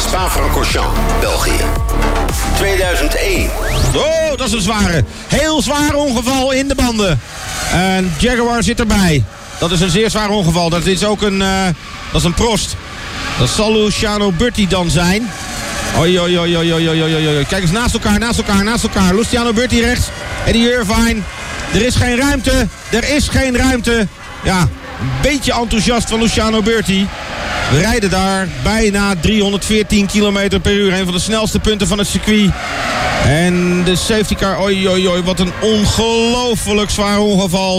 Spa-Francorchamps, België. 2001. Oh, dat is een zware. Heel zwaar ongeval in de banden. En Jaguar zit erbij. Dat is een zeer zwaar ongeval. Dat is ook een, dat is een Prost. Dat zal Luciano Burti dan zijn. Oei, oei, oei, oei, oei, oei, oei. Kijk eens naast elkaar. Luciano Burti rechts. Eddie Irvine. Er is geen ruimte. Ja, een beetje enthousiast van Luciano Burti. We rijden daar bijna 314 km per uur. Een van de snelste punten van het circuit. En de safety car, oei, oei, oei, wat een ongelooflijk zwaar ongeval.